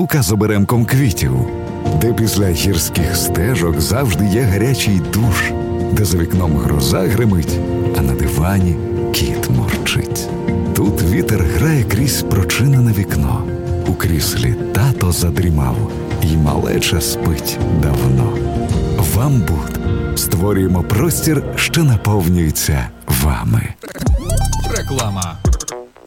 лука з оберемком квітів, де після гірських стежок завжди є гарячий душ, де за вікном гроза гримить, а на дивані кіт мурчить. Тут вітер грає крізь прочинене вікно, у кріслі тато задрімав, і малеча спить давно. Вамбуд. Створюємо простір, що наповнюється вами. Реклама.